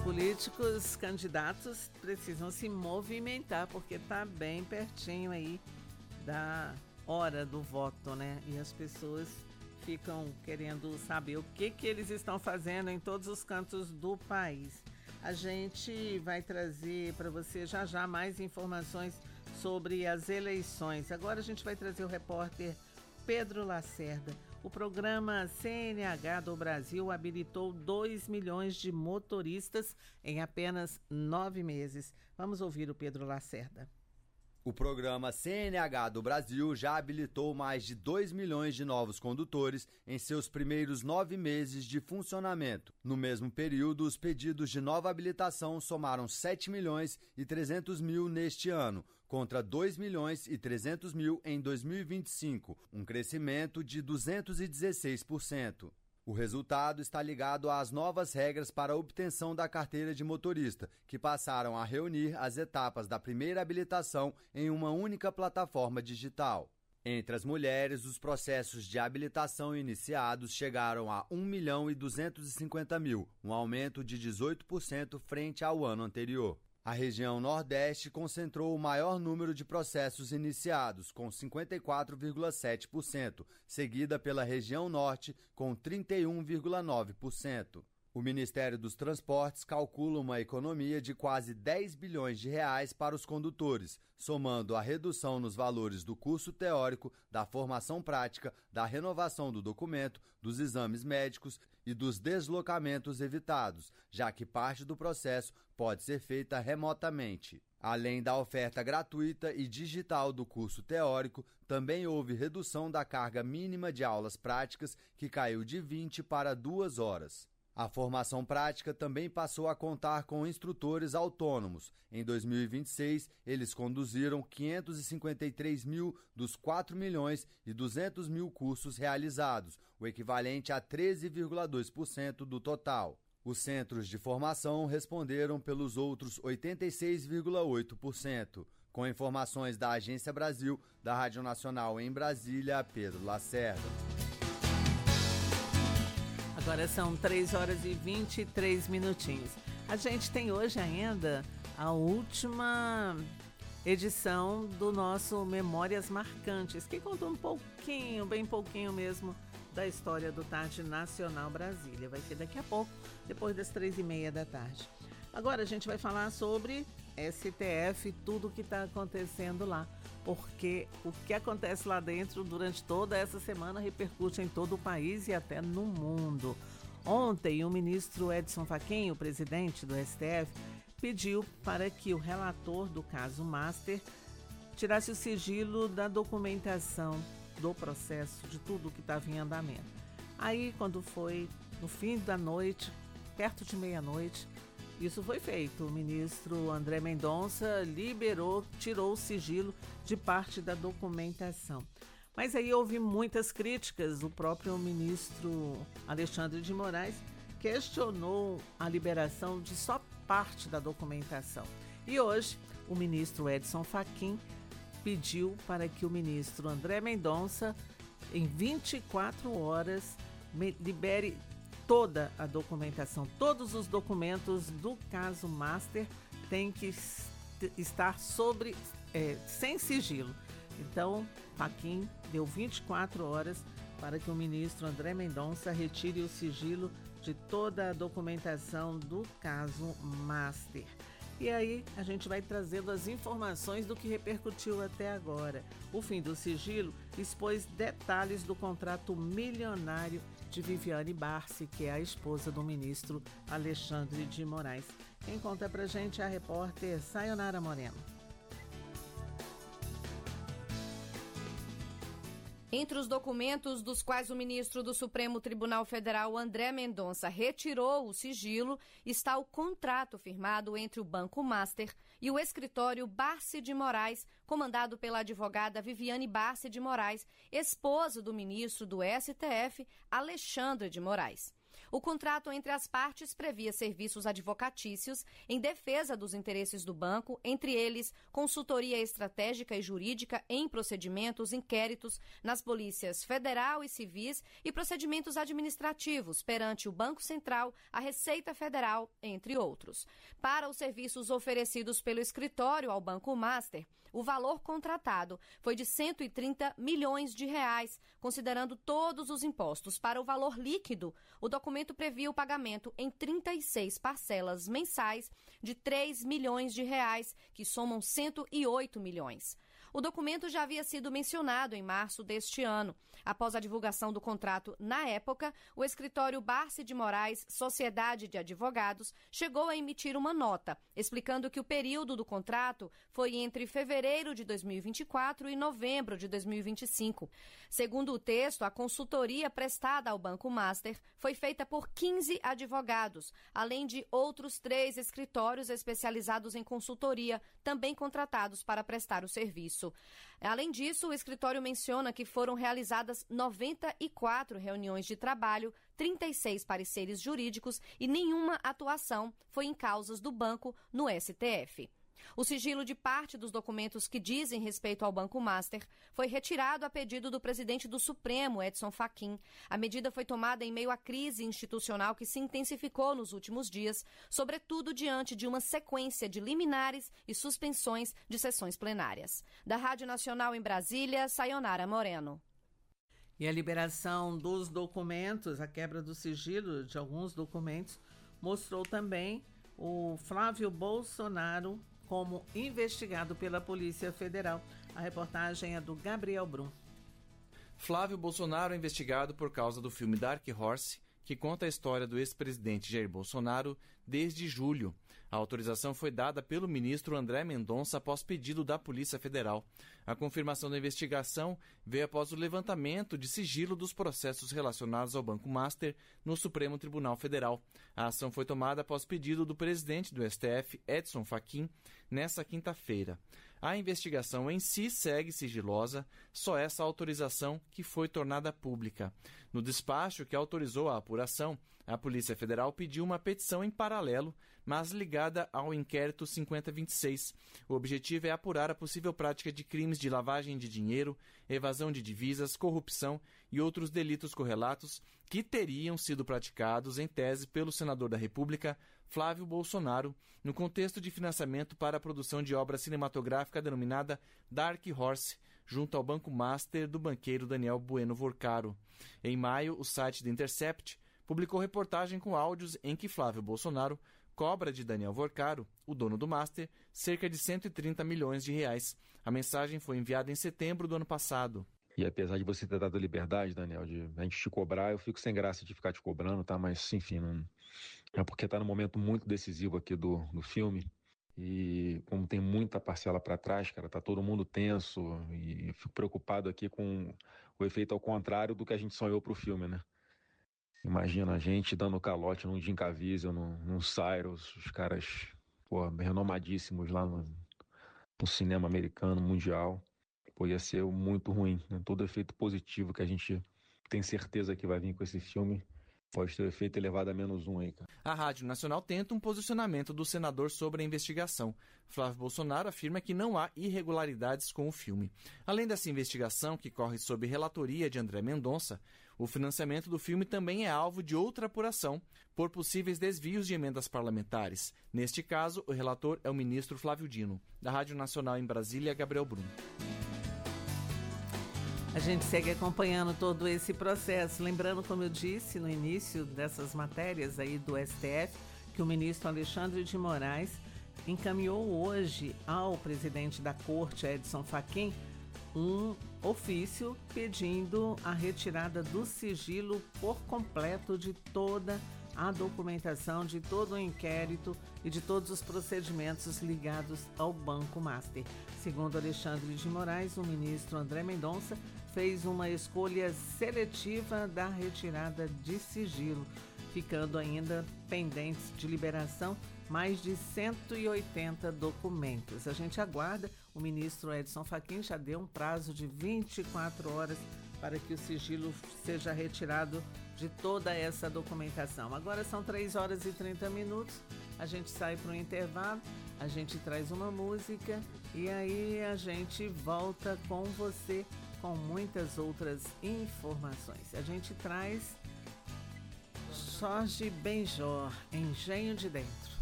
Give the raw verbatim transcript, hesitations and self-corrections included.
políticos, candidatos precisam se movimentar, porque está bem pertinho aí da hora do voto, né? E as pessoas ficam querendo saber o que, que eles estão fazendo em todos os cantos do país. A gente vai trazer para você já já mais informações sobre as eleições. Agora a gente vai trazer o repórter Pedro Lacerda. O programa C N H do Brasil habilitou dois milhões de motoristas em apenas nove meses. Vamos ouvir o Pedro Lacerda. O programa C N H do Brasil já habilitou mais de dois milhões de novos condutores em seus primeiros nove meses de funcionamento. No mesmo período, os pedidos de nova habilitação somaram sete milhões e trezentos mil neste ano, contra dois milhões e trezentos mil em dois mil e vinte e cinco, um crescimento de duzentos e dezesseis por cento. O resultado está ligado às novas regras para a obtenção da carteira de motorista, que passaram a reunir as etapas da primeira habilitação em uma única plataforma digital. Entre as mulheres, os processos de habilitação iniciados chegaram a um milhão e duzentos e cinquenta mil, um aumento de dezoito por cento frente ao ano anterior. A região Nordeste concentrou o maior número de processos iniciados, com cinquenta e quatro vírgula sete por cento, seguida pela região Norte, com trinta e um vírgula nove por cento. O Ministério dos Transportes calcula uma economia de quase dez bilhões de reais para os condutores, somando a redução nos valores do curso teórico, da formação prática, da renovação do documento, dos exames médicos e dos deslocamentos evitados, já que parte do processo pode ser feita remotamente. Além da oferta gratuita e digital do curso teórico, também houve redução da carga mínima de aulas práticas, que caiu de vinte para duas horas. A formação prática também passou a contar com instrutores autônomos. Em dois mil e vinte e seis, eles conduziram quinhentos e cinquenta e três mil dos quatro milhões e duzentos mil cursos realizados, o equivalente a treze vírgula dois por cento do total. Os centros de formação responderam pelos outros oitenta e seis vírgula oito por cento. Com informações da Agência Brasil, da Rádio Nacional em Brasília, Pedro Lacerda. Agora são três horas e vinte e três minutinhos. A gente tem hoje ainda a última edição do nosso Memórias Marcantes, que conta um pouquinho, bem pouquinho mesmo, da história do Tarde Nacional Brasília. Vai ser daqui a pouco, depois das três e meia da tarde. Agora a gente vai falar sobre S T F, tudo o que está acontecendo lá, porque o que acontece lá dentro durante toda essa semana repercute em todo o país e até no mundo. Ontem, o ministro Edson Fachin, o presidente do S T F, pediu para que o relator do caso Master tirasse o sigilo da documentação do processo, de tudo que estava em andamento. Aí, quando foi no fim da noite, perto de meia-noite, isso foi feito. O ministro André Mendonça liberou, tirou o sigilo de parte da documentação. Mas aí houve muitas críticas. O próprio ministro Alexandre de Moraes questionou a liberação de só parte da documentação. E hoje, o ministro Edson Fachin pediu para que o ministro André Mendonça, em vinte e quatro horas, libere toda a documentação, todos os documentos do caso Master têm que estar sobre, é, sem sigilo. Então, Fachin deu vinte e quatro horas para que o ministro André Mendonça retire o sigilo de toda a documentação do caso Master. E aí a gente vai trazendo as informações do que repercutiu até agora. O fim do sigilo expôs detalhes do contrato milionário de Viviane Barsi, que é a esposa do ministro Alexandre de Moraes. Quem conta pra gente é a repórter Sayonara Moreno. Entre os documentos dos quais o ministro do Supremo Tribunal Federal, André Mendonça, retirou o sigilo, está o contrato firmado entre o Banco Master e o escritório Barsi de Moraes, comandado pela advogada Viviane Barsi de Moraes, esposa do ministro do S T F, Alexandre de Moraes. O contrato entre as partes previa serviços advocatícios em defesa dos interesses do banco, entre eles consultoria estratégica e jurídica em procedimentos, inquéritos nas polícias federal e civis e procedimentos administrativos perante o Banco Central, a Receita Federal, entre outros. Para os serviços oferecidos pelo escritório ao Banco Master, o valor contratado foi de cento e trinta milhões de reais, considerando todos os impostos. Para o valor líquido, o documento previa o pagamento em trinta e seis parcelas mensais de três milhões de reais, que somam cento e oito milhões. O documento já havia sido mencionado em março deste ano. Após a divulgação do contrato, na época, o escritório Barsi de Moraes, Sociedade de Advogados, chegou a emitir uma nota, explicando que o período do contrato foi entre fevereiro de dois mil e vinte e quatro e novembro de dois mil e vinte e cinco. Segundo o texto, a consultoria prestada ao Banco Master foi feita por quinze advogados, além de outros três escritórios especializados em consultoria, também contratados para prestar o serviço. Além disso, o escritório menciona que foram realizadas noventa e quatro reuniões de trabalho, trinta e seis pareceres jurídicos e nenhuma atuação foi em causas do banco no S T F. O sigilo de parte dos documentos que dizem respeito ao Banco Master foi retirado a pedido do presidente do Supremo, Edson Fachin. A medida foi tomada em meio à crise institucional que se intensificou nos últimos dias, sobretudo diante de uma sequência de liminares e suspensões de sessões plenárias. Da Rádio Nacional em Brasília, Sayonara Moreno. E a liberação dos documentos, a quebra do sigilo de alguns documentos, mostrou também o Flávio Bolsonaro como investigado pela Polícia Federal. A reportagem é do Gabriel Brum. Flávio Bolsonaro é investigado por causa do filme Dark Horse, que conta a história do ex-presidente Jair Bolsonaro desde julho. A autorização foi dada pelo ministro André Mendonça após pedido da Polícia Federal. A confirmação da investigação veio após o levantamento de sigilo dos processos relacionados ao Banco Master no Supremo Tribunal Federal. A ação foi tomada após pedido do presidente do S T F, Edson Fachin, nesta quinta-feira. A investigação em si segue sigilosa, só essa autorização que foi tornada pública. No despacho que autorizou a apuração, a Polícia Federal pediu uma petição em paralelo, mas ligada ao inquérito cinquenta vinte e seis. O objetivo é apurar a possível prática de crimes de lavagem de dinheiro, evasão de divisas, corrupção e outros delitos correlatos que teriam sido praticados, em tese, pelo senador da República, Flávio Bolsonaro, no contexto de financiamento para a produção de obra cinematográfica denominada Dark Horse, junto ao Banco Master do banqueiro Daniel Bueno Vorcaro. Em maio, o site The Intercept publicou reportagem com áudios em que Flávio Bolsonaro cobra de Daniel Vorcaro, o dono do Master, cerca de cento e trinta milhões de reais. A mensagem foi enviada em setembro do ano passado. E apesar de você ter dado liberdade, Daniel, de a gente te cobrar, eu fico sem graça de ficar te cobrando, tá? Mas, enfim, não... é porque tá num momento muito decisivo aqui do, do filme. E como tem muita parcela para trás, cara, tá todo mundo tenso. E eu fico preocupado aqui com o efeito ao contrário do que a gente sonhou pro filme, né? Imagina a gente dando calote num Jim Caviezel, num, num Cyrus, os caras, pô, renomadíssimos lá no, no cinema americano, mundial. Pô, ia ser muito ruim, né? Todo efeito positivo que a gente tem certeza que vai vir com esse filme pode ter o efeito elevado a menos um aí, cara. A Rádio Nacional tenta um posicionamento do senador sobre a investigação. Flávio Bolsonaro afirma que não há irregularidades com o filme. Além dessa investigação, que corre sob relatoria de André Mendonça, o financiamento do filme também é alvo de outra apuração por possíveis desvios de emendas parlamentares. Neste caso, o relator é o ministro Flávio Dino. Da Rádio Nacional em Brasília, Gabriel Brum. A gente segue acompanhando todo esse processo. Lembrando, como eu disse no início dessas matérias aí do S T F, que o ministro Alexandre de Moraes encaminhou hoje ao presidente da Corte, Edson Fachin, um ofício pedindo a retirada do sigilo por completo de toda a documentação, de todo o inquérito e de todos os procedimentos ligados ao Banco Master. Segundo Alexandre de Moraes, o ministro André Mendonça fez uma escolha seletiva da retirada de sigilo, ficando ainda pendentes de liberação mais de cento e oitenta documentos. A gente aguarda, o ministro Edson Fachin já deu um prazo de vinte e quatro horas para que o sigilo seja retirado de toda essa documentação. Agora são três horas e trinta minutos, a gente sai para um intervalo, a gente traz uma música e aí a gente volta com você com muitas outras informações. A gente traz Jorge Benjor, Engenho de Dentro.